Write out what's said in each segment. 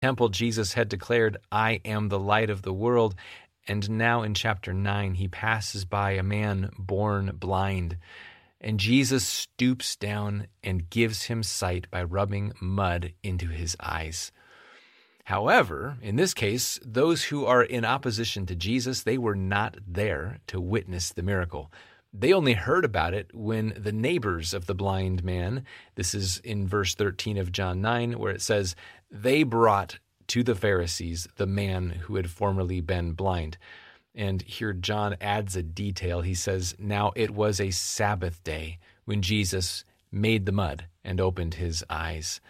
Temple, Jesus had declared, "I am the light of the world." And now in chapter 9, he passes by a man born blind. And Jesus stoops down and gives him sight by rubbing mud into his eyes. However, in this case, those who are in opposition to Jesus, they were not there to witness the miracle. They only heard about it when the neighbors of the blind man, this is in verse 13 of John 9, where it says, they brought to the Pharisees the man who had formerly been blind. And here John adds a detail. He says, now it was a Sabbath day when Jesus made the mud and opened his eyes.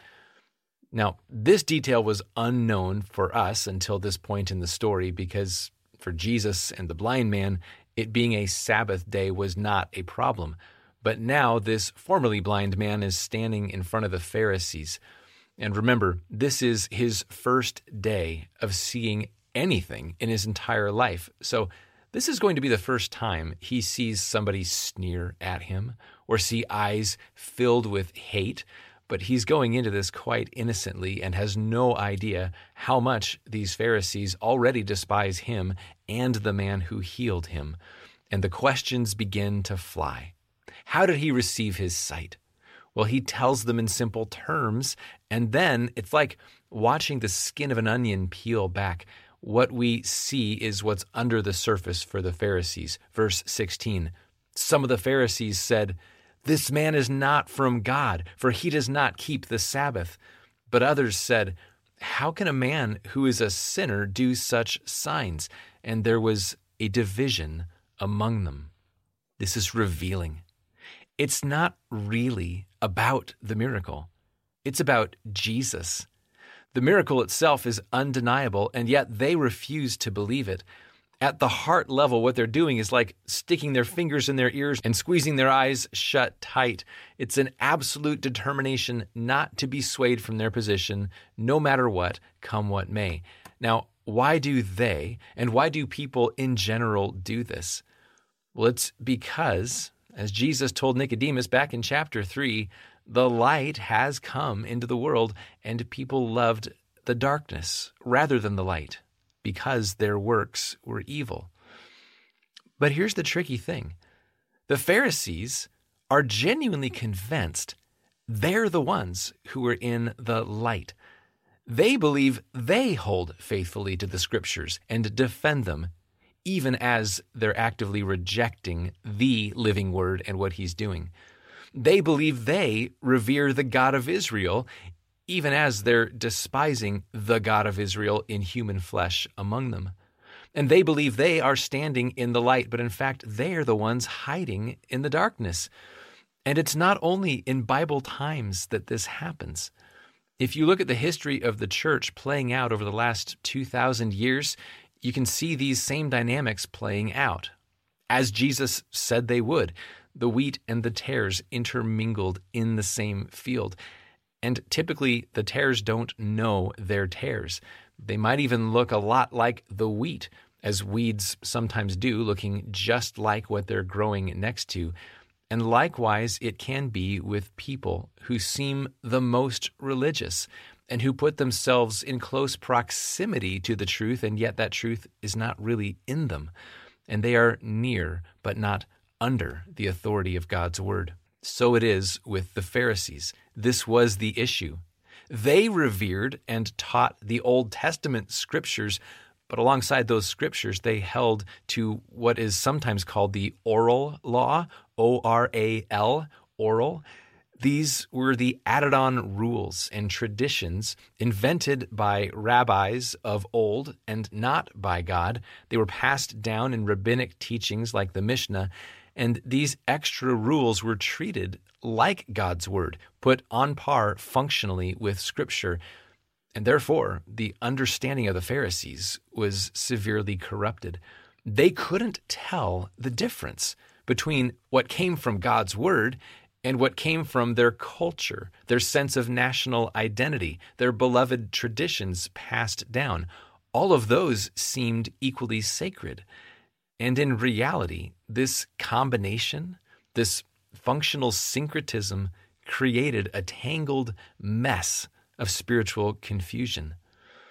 Now, this detail was unknown for us until this point in the story, because for Jesus and the blind man, it being a Sabbath day was not a problem. But now this formerly blind man is standing in front of the Pharisees. And remember, this is his first day of seeing anything in his entire life. So this is going to be the first time he sees somebody sneer at him or see eyes filled with hate. But he's going into this quite innocently and has no idea how much these Pharisees already despise him and the man who healed him. And the questions begin to fly. How did he receive his sight? Well, he tells them in simple terms, and then it's like watching the skin of an onion peel back. What we see is what's under the surface for the Pharisees. Verse 16, some of the Pharisees said, "This man is not from God, for he does not keep the Sabbath." But others said, "How can a man who is a sinner do such signs?" And there was a division among them. This is revealing. It's not really about the miracle. It's about Jesus. The miracle itself is undeniable, and yet they refuse to believe it. At the heart level, what they're doing is like sticking their fingers in their ears and squeezing their eyes shut tight. It's an absolute determination not to be swayed from their position, no matter what, come what may. Now, why do they, and why do people in general do this? Well, it's because, as Jesus told Nicodemus back in chapter 3, the light has come into the world, and people loved the darkness rather than the light, because their works were evil. But here's the tricky thing. The Pharisees are genuinely convinced they're the ones who are in the light. They believe they hold faithfully to the scriptures and defend them, even as they're actively rejecting the living word and what he's doing. They believe they revere the God of Israel, even as they're despising the God of Israel in human flesh among them. And they believe they are standing in the light, but in fact, they are the ones hiding in the darkness. And it's not only in Bible times that this happens. If you look at the history of the church playing out over the last 2,000 years, you can see these same dynamics playing out. As Jesus said they would, the wheat and the tares intermingled in the same field. And typically, the tares don't know they're tares. They might even look a lot like the wheat, as weeds sometimes do, looking just like what they're growing next to. And likewise, it can be with people who seem the most religious and who put themselves in close proximity to the truth, and yet that truth is not really in them. And they are near, but not under the authority of God's word. So it is with the Pharisees. This was the issue. They revered and taught the Old Testament scriptures, but alongside those scriptures, they held to what is sometimes called the oral law, O-R-A-L, oral. These were the added-on rules and traditions invented by rabbis of old and not by God. They were passed down in rabbinic teachings like the Mishnah, and these extra rules were treated like God's word, put on par functionally with Scripture. And therefore, the understanding of the Pharisees was severely corrupted. They couldn't tell the difference between what came from God's word and what came from their culture, their sense of national identity, their beloved traditions passed down. All of those seemed equally sacred. And in reality, this combination, this functional syncretism, created a tangled mess of spiritual confusion.